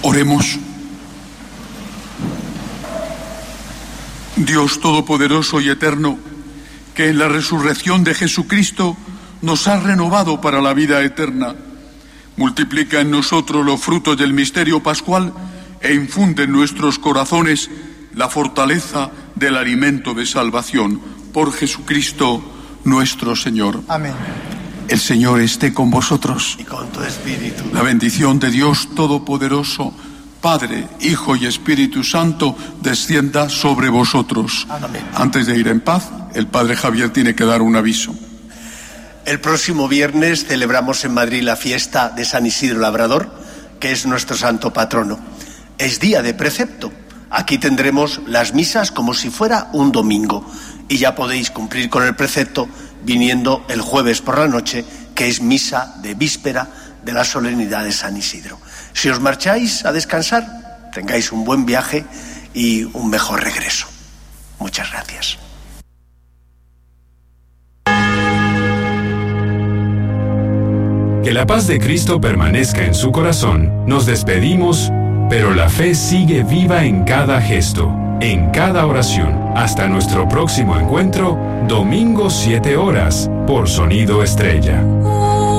Oremos. Dios Todopoderoso y Eterno, que en la resurrección de Jesucristo nos ha renovado para la vida eterna, multiplica en nosotros los frutos del misterio pascual e infunde en nuestros corazones la fortaleza del alimento de salvación. Por Jesucristo nuestro Señor. Amén. El Señor esté con vosotros. Y con tu espíritu. La bendición de Dios Todopoderoso, Padre, Hijo y Espíritu Santo, descienda sobre vosotros. Amén. Antes de ir en paz, el Padre Javier tiene que dar un aviso. El próximo viernes celebramos en Madrid la fiesta de San Isidro Labrador, que es nuestro santo patrono. Es día de precepto. Aquí tendremos las misas como si fuera un domingo y ya podéis cumplir con el precepto viniendo el jueves por la noche, que es misa de víspera de la solemnidad de San Isidro. Si os marcháis a descansar, tengáis un buen viaje y un mejor regreso. Muchas gracias. Que la paz de Cristo permanezca en su corazón. Nos despedimos, pero la fe sigue viva en cada gesto, en cada oración. Hasta nuestro próximo encuentro, domingo 7 horas, por Sonido Estrella.